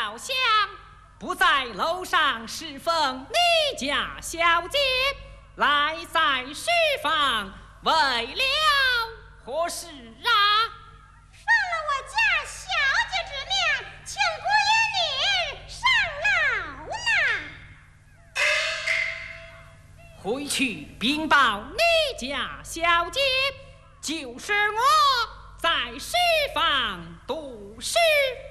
老乡，不在楼上侍奉你家小姐，来在书房为了何事啊？ 放了我家小姐之命，请姑爷你上楼了。 回去禀报你家小姐，就是我在书房读书。